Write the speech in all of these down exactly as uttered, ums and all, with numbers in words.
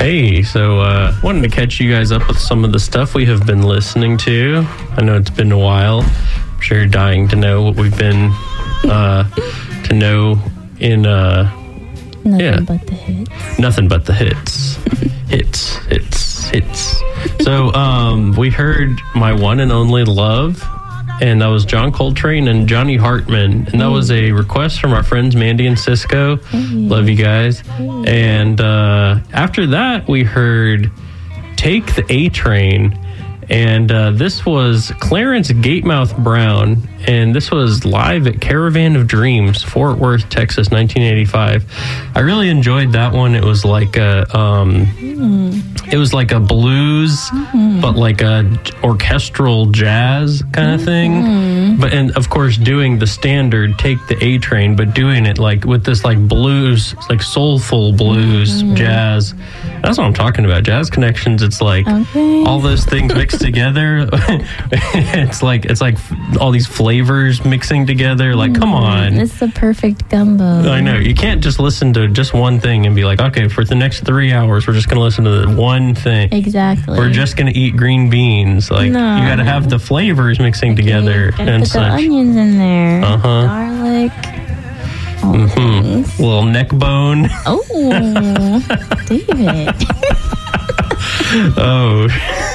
Hey, so uh, wanted to catch you guys up with some of the stuff we have been listening to. I know it's been a while. I'm sure you're dying to know what we've been uh, to know in... Uh, Nothing yeah. but the hits. Nothing but the hits. hits, hits, hits. So um, we heard My One and Only Love, and that was John Coltrane and Johnny Hartman. And that was a request from our friends Mandy and Cisco. Hey. Love you guys. Hey. And uh, after that, we heard Take the A Train. And uh, this was Clarence Gatemouth Brown, and this was live at Caravan of Dreams, Fort Worth, Texas, nineteen eighty-five. I really enjoyed that one. It was like a, um, mm. it was like a blues, mm. but like a orchestral jazz kind of thing. Mm. But and of course, doing the standard Take the A Train, but doing it like with this like blues, like soulful blues mm. jazz. That's what I'm talking about. Jazz Connections. It's like okay. all those things mixed together. it's like it's like all these flavors mixing together. Like, come on, it's the perfect gumbo. I know. You can't just listen to just one thing and be like, okay, for the next three hours, we're just going to listen to the one thing. Exactly. We're just going to eat green beans. Like, no. you got to have the flavors mixing okay. together Gotta and put such. The onions in there. Uh huh. Garlic. Mm-hmm. A little neck bone. Oh, David. Oh.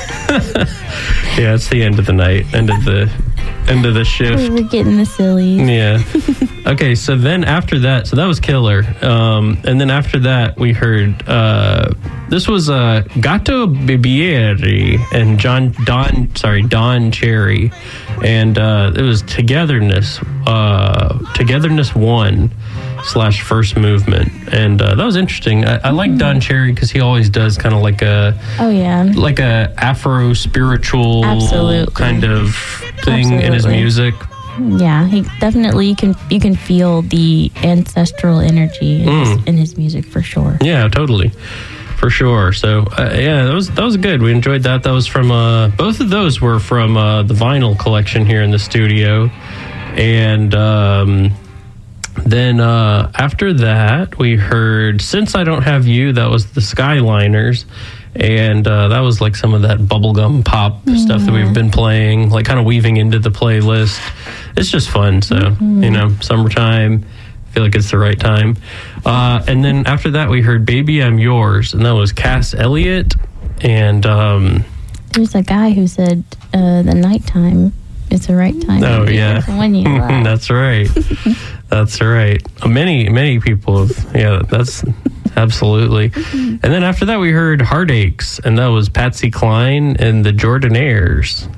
Yeah, it's the end of the night, end of the end of the shift. We're getting the silly. Yeah. Okay, so then after that, so that was Killer. Um, and then after that, we heard uh, this was uh, Gato Bibieri and John Don. Sorry, Don Cherry, and uh, it was Togetherness. Uh, Togetherness One slash First Movement, and uh, that was interesting. I, I like mm. Don Cherry because he always does kind of like a oh yeah like a Afro spiritual Absolutely. kind of thing Absolutely. in his music. Yeah, he definitely you can you can feel the ancestral energy in, mm. his, in his music for sure. Yeah, totally, for sure. So uh, yeah, that was that was good. We enjoyed that. That was from uh, both of those were from uh, the vinyl collection here in the studio, and um, then uh, after that we heard Since I Don't Have You. That was the Skyliners. And uh, that was like some of that bubblegum pop mm-hmm. stuff that we've been playing, like kind of weaving into the playlist. It's just fun. So, mm-hmm. you know, summertime, I feel like it's the right time. Uh, and then after that, we heard Baby I'm Yours. And that was Cass Elliot. And um, there's a guy who said uh, the nighttime is the right time. Oh, yeah. When you laugh. That's right. That's right. Many, many people have, yeah, that's... Absolutely. Mm-hmm. And then after that, we heard Heartaches, and that was Patsy Cline and the Jordanaires.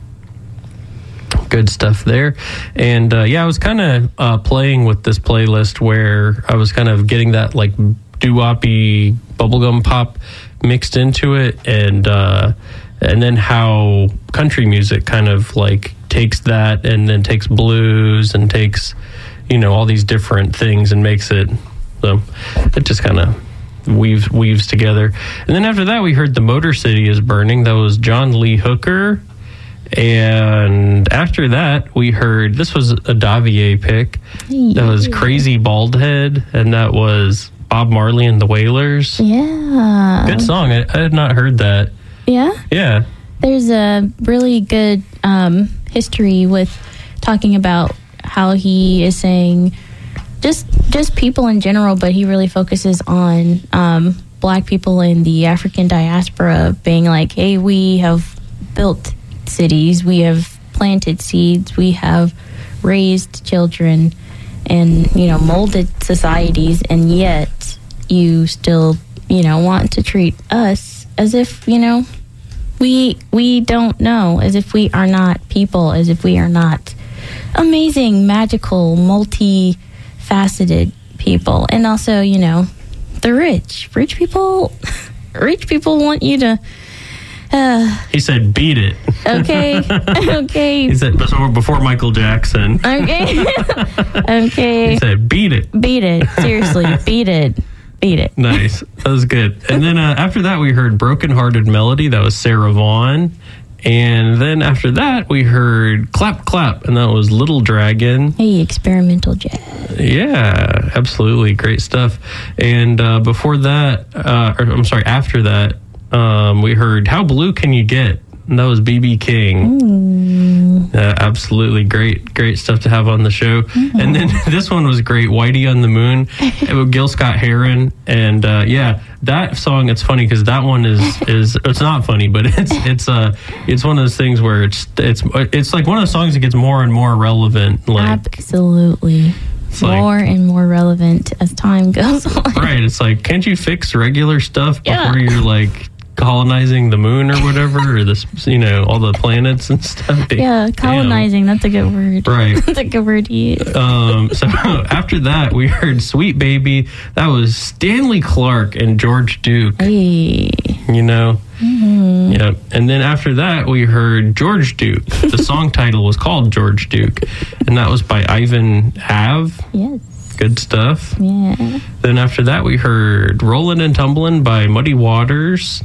Good stuff there. And uh, yeah, I was kind of uh, playing with this playlist where I was kind of getting that like doo-woppy bubblegum pop mixed into it, and uh, and then how country music kind of like takes that and then takes blues and takes, you know, all these different things and makes it, so it just kind of weaves weaves together. And then after that, we heard The Motor City Is Burning. That was John Lee Hooker. And after that, we heard, this was a Davier pick. That was Crazy Bald Head, and that was Bob Marley and the Wailers. Yeah. Good song. I, I had not heard that. Yeah? Yeah. There's a really good um, history with talking about how he is saying just just people in general, but he really focuses on um, black people in the African diaspora being like, hey, we have built cities, we have planted seeds, we have raised children and, you know, molded societies, and yet you still, you know, want to treat us as if, you know, we we don't know, as if we are not people, as if we are not amazing, magical, multi-faceted people. And also, you know, the rich. Rich people, rich people want you to... Uh, he said, beat it. Okay, okay. He said, before, before Michael Jackson. Okay, okay. He said, beat it. Beat it. Seriously, beat it. Beat it. Nice. That was good. And then uh, after that, we heard Broken Hearted Melody. That was Sarah Vaughan. And then after that, we heard Clap Clap, and that was Little Dragon. Hey, experimental jazz. Yeah, absolutely. Great stuff. And uh, before that, uh, or, I'm sorry, after that, um, we heard How Blue Can You Get? And that was B B King. Mm. Uh, absolutely great, great stuff to have on the show. Mm-hmm. And then this one was great, Whitey on the Moon, with Gil Scott-Heron. And uh, yeah, that song, it's funny because that one is is it's not funny, but it's it's uh it's one of those things where it's it's it's like one of those songs that gets more and more relevant. Like absolutely. More like, and more relevant as time goes on. Right. It's like, can't you fix regular stuff before yeah. you're like colonizing the moon or whatever, or this, you know, all the planets and stuff? Yeah, colonizing. Damn. That's a good word. Right. That's a good word to use. Um, so after that, we heard Sweet Baby. That was Stanley Clarke and George Duke. Hey. You know? Mm-hmm. Yeah. And then after that, we heard George Duke. The song title was called George Duke, and that was by Ivan Ave. Yes. Good stuff. Yeah. Then after that, we heard Rollin' and Tumblin' by Muddy Waters.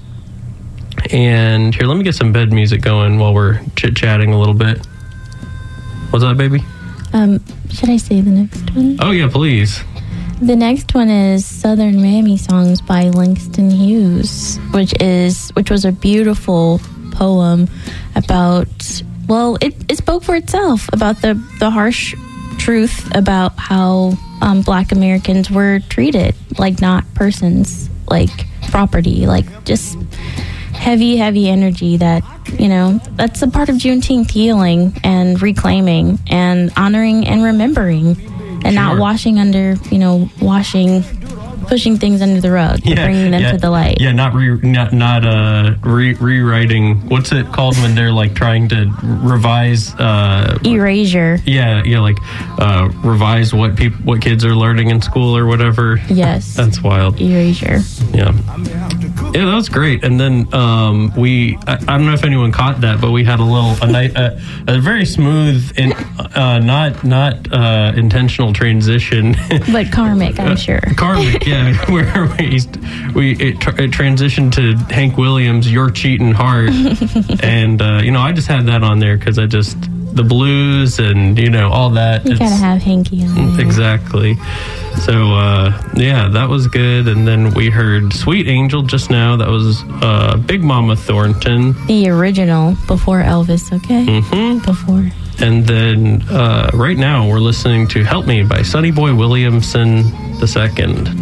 And here, let me get some bed music going while we're chit-chatting a little bit. What's that, baby? Um, should I say the next one? Oh, yeah, please. The next one is Southern Mammy Songs by Langston Hughes, which is which was a beautiful poem about, well, it, it spoke for itself, about the, the harsh truth about how um, Black Americans were treated, like not persons, like property, like just heavy, heavy energy that, you know, that's a part of Juneteenth healing and reclaiming and honoring and remembering and sure. not washing under, you know, washing, pushing things under the rug, yeah, bringing them yeah, to the light. Yeah, not re, not not uh re, rewriting. What's it called when they're like trying to revise? Uh, Erasure. Yeah, yeah, like uh, revise what people, what kids are learning in school or whatever. Yes, that's wild. Erasure. Yeah, yeah, that was great. And then um, we, I, I don't know if anyone caught that, but we had a little a night, a, a very smooth and uh, not not uh, intentional transition, but karmic, I'm sure. Karmic, yeah. Yeah, where we we it, it transitioned to Hank Williams' "You're Cheating Hard," and uh, you know, I just had that on there because I just the blues and you know all that. You gotta have Hanky on there. Exactly. So uh, yeah, that was good. And then we heard "Sweet Angel" just now. That was uh, Big Mama Thornton, the original before Elvis. Okay, mm-hmm. before. And then uh, right now we're listening to "Help Me" by Sonny Boy Williamson the Second.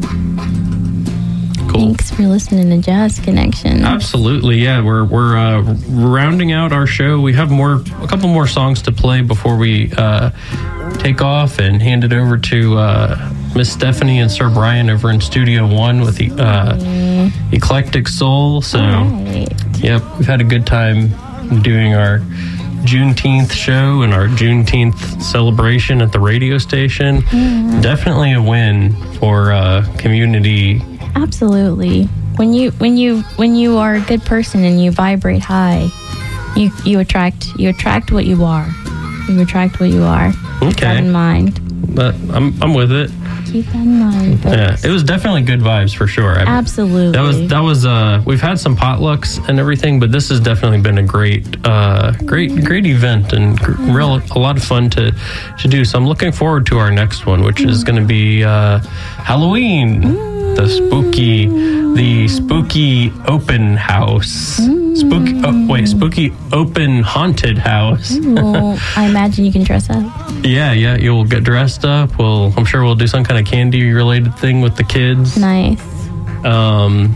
Cool. Thanks for listening to Jazz Connection. Absolutely, yeah. We're we're uh, rounding out our show. We have more, a couple more songs to play before we uh, take off and hand it over to uh, Miss Stephanie and Sir Brian over in Studio One with the uh, mm. Eclectic Soul. So, right. Yep, we've had a good time doing our Juneteenth show and our Juneteenth celebration at the radio station. Mm. Definitely a win for uh, community. Absolutely. When you when you when you are a good person and you vibrate high, you you attract you attract what you are. You attract what you are. Okay. Keep that in mind. But I'm I'm with it. Keep that in mind. Folks. Yeah, it was definitely good vibes for sure. I mean, absolutely. That was that was. Uh, we've had some potlucks and everything, but this has definitely been a great, uh, great, great event and gr- real a lot of fun to to do. So I'm looking forward to our next one, which mm. is going to be uh, Halloween. Mm. The spooky, the spooky open house. Mm. Spooky, oh, wait, spooky open haunted house. Well, I imagine you can dress up. Yeah, yeah, you'll get dressed up. We'll, I'm sure we'll do some kind of candy related thing with the kids. Nice. Um,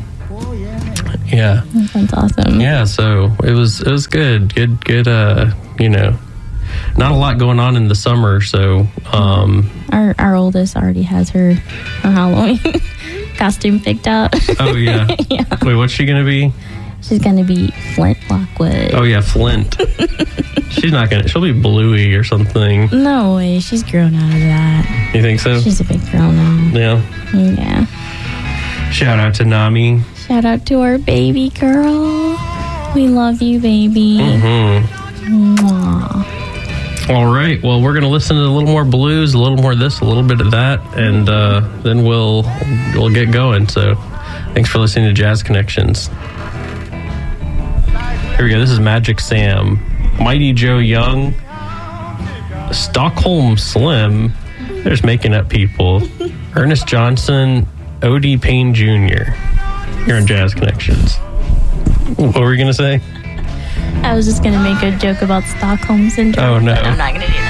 yeah. That sounds awesome. Yeah, so it was, it was good, good, good. Uh, you know, not a lot going on in the summer, so um, our our oldest already has her, her Halloween costume picked out. Oh yeah. Yeah. Wait, what's she gonna be? She's gonna be Flint Lockwood. Oh yeah, Flint. She's not gonna. She'll be Bluey or something. No way. She's grown out of that. You think so? She's a big girl now. Yeah. Yeah. Shout out to Nami. Shout out to our baby girl. We love you, baby. Mm-hmm. Mwah. All right. Well, we're going to listen to a little more blues, a little more of this, a little bit of that, and uh, then we'll we'll get going. So, thanks for listening to Jazz Connections. Here we go. This is Magic Sam, Mighty Joe Young, Stockholm Slim. They're just making up people. Ernest Johnson, O D Payne Junior You're on Jazz Connections. What were you going to say? I was just going to make a joke about Stockholm Syndrome. Oh, no. But I'm not going to do